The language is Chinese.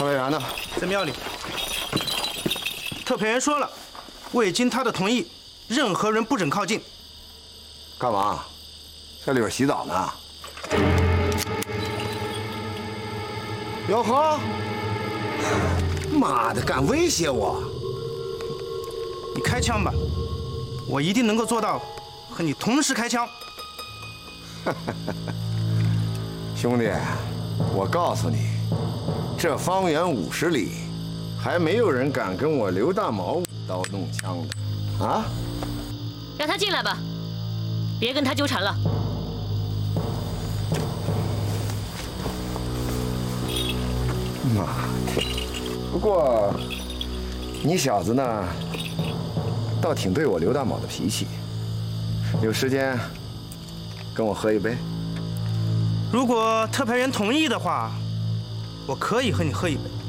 特派员呢？ 在庙里。特派员说了，未经他的同意，任何人不准靠近。 干嘛？在里边洗澡呢？哟呵！妈的，敢威胁我！ 你开枪吧，我一定能够做到和你同时开枪。 兄弟，我告诉你，这方圆50里，还没有人敢跟我刘大毛舞刀弄枪的，啊！ 让他进来吧，别跟他纠缠了。 妈的！不过，你小子呢，倒挺对我刘大毛的脾气。有时间跟我喝一杯？ 如果特派员同意的话，我可以和你喝一杯。